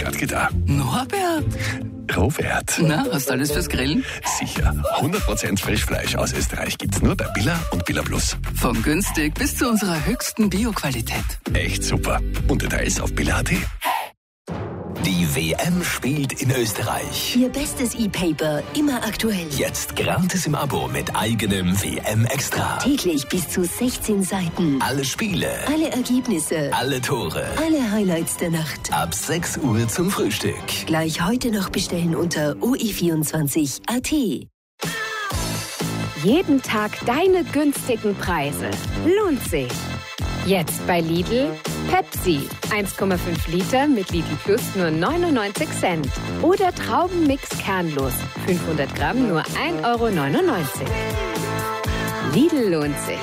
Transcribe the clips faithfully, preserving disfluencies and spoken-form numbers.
gerade getan? Norbert? Robert. Na, hast du alles fürs Grillen? Sicher. hundert Prozent Frischfleisch aus Österreich gibt's nur bei Billa und Billa Plus. Von günstig bis zu unserer höchsten Bioqualität. Echt super. Und Details auf billa punkt a t. Die W M spielt in Österreich. Ihr bestes E-Paper, immer aktuell. Jetzt gratis im Abo mit eigenem W M-Extra. Täglich bis zu sechzehn Seiten. Alle Spiele. Alle Ergebnisse. Alle Tore. Alle Highlights der Nacht. Ab sechs Uhr zum Frühstück. Gleich heute noch bestellen unter o e vierundzwanzig punkt a t. Jeden Tag deine günstigen Preise. Lohnt sich. Jetzt bei Lidl Pepsi. eins Komma fünf Liter mit Lidl Plus nur neunundneunzig Cent. Oder Traubenmix kernlos. fünfhundert Gramm nur ein Euro neunundneunzig. Lidl lohnt sich.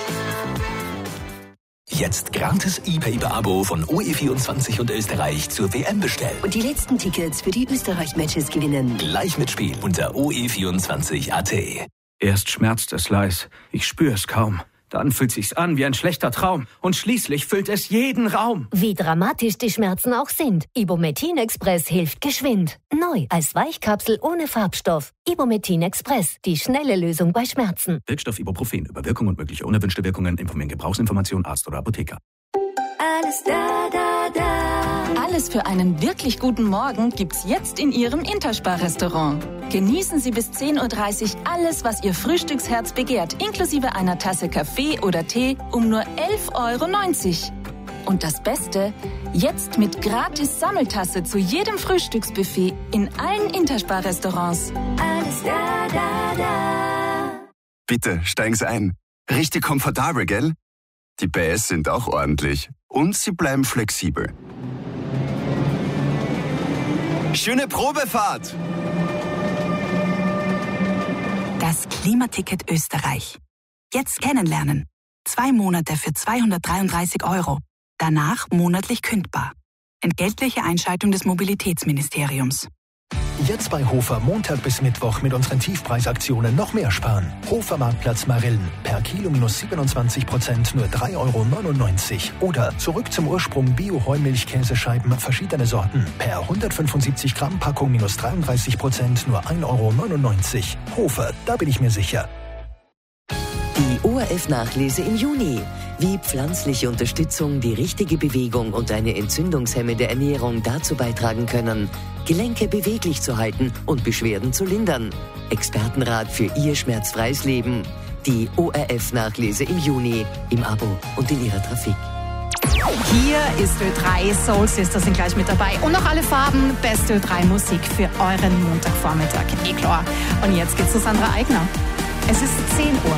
Jetzt gratis E-Paper-Abo von O E vierundzwanzig und Österreich zur W M bestellen. Und die letzten Tickets für die Österreich-Matches gewinnen. Gleich mitspielen unter o e vierundzwanzig punkt a t. Erst schmerzt es leis, ich spür's kaum. Dann fühlt sich's an wie ein schlechter Traum. Und schließlich füllt es jeden Raum. Wie dramatisch die Schmerzen auch sind. Ibumetin Express hilft geschwind. Neu als Weichkapsel ohne Farbstoff. Ibumetin Express, die schnelle Lösung bei Schmerzen. Wirkstoff Ibuprofen. Über Wirkung und mögliche unerwünschte Wirkungen informieren Gebrauchsinformation Arzt oder Apotheker. Alles da, da, da. Alles für einen wirklich guten Morgen gibt's jetzt in Ihrem Interspar-Restaurant. Genießen Sie bis zehn Uhr dreißig alles, was Ihr Frühstücksherz begehrt, inklusive einer Tasse Kaffee oder Tee um nur elf Euro neunzig. Und das Beste, jetzt mit gratis Sammeltasse zu jedem Frühstücksbuffet in allen Interspar-Restaurants. Alles da, da, da. Bitte, steigen Sie ein. Richtig komfortabel, gell? Die P S sind auch ordentlich. Und sie bleiben flexibel. Schöne Probefahrt! Das Klimaticket Österreich. Jetzt kennenlernen. Zwei Monate für zweihundertdreiunddreißig Euro. Danach monatlich kündbar. Entgeltliche Einschaltung des Mobilitätsministeriums. Jetzt bei Hofer Montag bis Mittwoch mit unseren Tiefpreisaktionen noch mehr sparen. Hofer Marktplatz Marillen. Per Kilo minus siebenundzwanzig Prozent nur drei Euro neunundneunzig. Oder zurück zum Ursprung Bio-Heumilch-Käsescheiben verschiedene Sorten. Per hundertfünfundsiebzig Gramm Packung minus dreiunddreißig Prozent nur ein Euro neunundneunzig. Hofer, da bin ich mir sicher. Die O R F-Nachlese im Juni. Wie pflanzliche Unterstützung, die richtige Bewegung und eine entzündungshemmende Ernährung dazu beitragen können, Gelenke beweglich zu halten und Beschwerden zu lindern. Expertenrat für Ihr schmerzfreies Leben. Die O R F-Nachlese im Juni, im Abo und in Ihrer Trafik. Hier ist Ö drei, Soul Sisters sind gleich mit dabei. Und noch alle Farben, beste Ö drei Musik für euren Montagvormittag. Eh klar. Und jetzt geht's zu Sandra Eigner. Es ist zehn Uhr.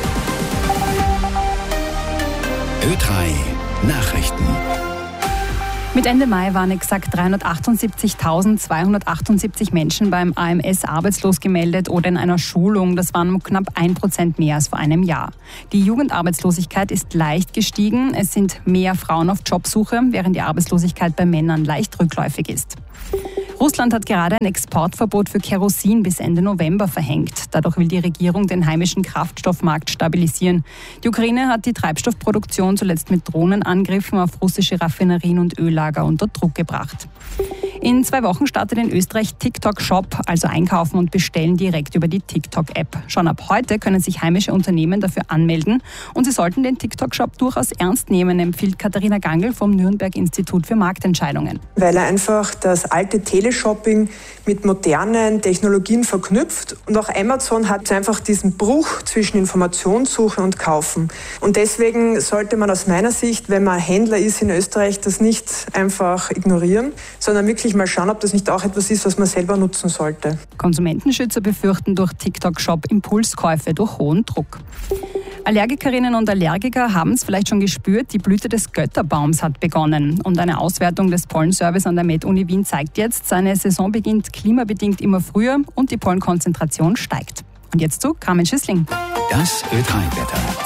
Ö drei Nachrichten. Mit Ende Mai waren exakt dreihundertachtundsiebzigtausendzweihundertachtundsiebzig Menschen beim A M S arbeitslos gemeldet oder in einer Schulung. Das waren um knapp ein Prozent mehr als vor einem Jahr. Die Jugendarbeitslosigkeit ist leicht gestiegen. Es sind mehr Frauen auf Jobsuche, während die Arbeitslosigkeit bei Männern leicht rückläufig ist. Russland hat gerade ein Exportverbot für Kerosin bis Ende November verhängt. Dadurch will die Regierung den heimischen Kraftstoffmarkt stabilisieren. Die Ukraine hat die Treibstoffproduktion zuletzt mit Drohnenangriffen auf russische Raffinerien und Öllager unter Druck gebracht. In zwei Wochen startet in Österreich TikTok Shop, also einkaufen und bestellen direkt über die TikTok-App. Schon ab heute können sich heimische Unternehmen dafür anmelden und sie sollten den TikTok Shop durchaus ernst nehmen, empfiehlt Katharina Gangl vom Nürnberg-Institut für Marktentscheidungen. Weil er einfach das alte Teleshopping mit modernen Technologien verknüpft und auch Amazon hat einfach diesen Bruch zwischen Informationssuche und Kaufen. Und deswegen sollte man aus meiner Sicht, wenn man Händler ist in Österreich, das nicht einfach ignorieren, sondern wirklich mal schauen, ob das nicht auch etwas ist, was man selber nutzen sollte. Konsumentenschützer befürchten durch TikTok-Shop Impulskäufe durch hohen Druck. Allergikerinnen und Allergiker haben es vielleicht schon gespürt, die Blüte des Götterbaums hat begonnen. Und eine Auswertung des Pollenservice an der Med-Uni Wien zeigt jetzt, seine Saison beginnt klimabedingt immer früher und die Pollenkonzentration steigt. Und jetzt zu Carmen Schissling. Das Ö drei Wetter.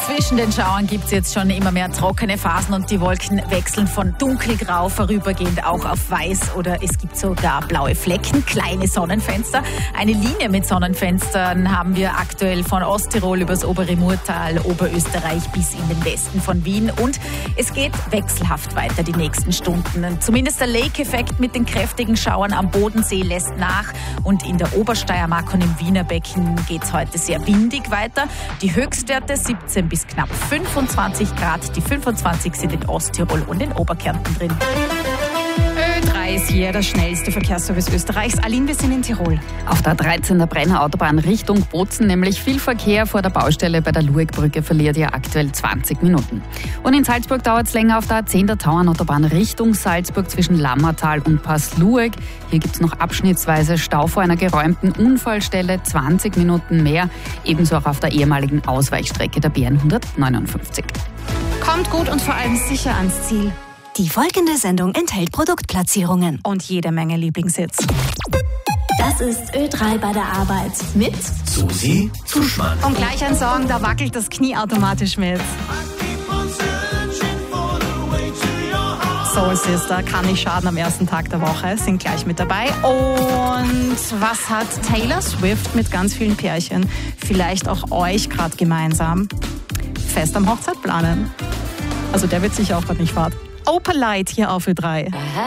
Zwischen den Schauern gibt es jetzt schon immer mehr trockene Phasen und die Wolken wechseln von dunkelgrau vorübergehend auch auf weiß oder es gibt sogar blaue Flecken, kleine Sonnenfenster. Eine Linie mit Sonnenfenstern haben wir aktuell von Osttirol übers obere Murtal, Oberösterreich bis in den Westen von Wien und es geht wechselhaft weiter die nächsten Stunden. Zumindest der Lake-Effekt mit den kräftigen Schauern am Bodensee lässt nach und in der Obersteiermark und im Wiener Becken geht es heute sehr windig weiter. Die Höchstwerte siebzehn bis knapp fünfundzwanzig Grad. Die fünfundzwanzig sind in Osttirol und in Oberkärnten drin. Ö drei ist hier der schnellste Verkehrsservice Österreichs. Aline, wir sind in Tirol. Auf der dreizehner Brenner Autobahn Richtung Bozen, nämlich viel Verkehr vor der Baustelle bei der Luegbrücke, verliert ihr aktuell zwanzig Minuten. Und in Salzburg dauert es länger auf der A zehn der Tauernautobahn Richtung Salzburg zwischen Lammertal und Pass Lueg. Hier gibt es noch abschnittsweise Stau vor einer geräumten Unfallstelle, zwanzig Minuten mehr. Ebenso auch auf der ehemaligen Ausweichstrecke der B hundertneunundfünfzig. Kommt gut und vor allem sicher ans Ziel. Die folgende Sendung enthält Produktplatzierungen und jede Menge Lieblingshits. Das ist Ö drei bei der Arbeit mit Susi Zuschmann. Und gleich ein Song, da wackelt das Knie automatisch mit. Soul Sister, kann nicht schaden am ersten Tag der Woche, sind gleich mit dabei. Und was hat Taylor Swift mit ganz vielen Pärchen, vielleicht auch euch gerade gemeinsam? Fest am Hochzeit planen. Also der wird sicher auch gerade nicht fad. Opalite hier auf Ö drei.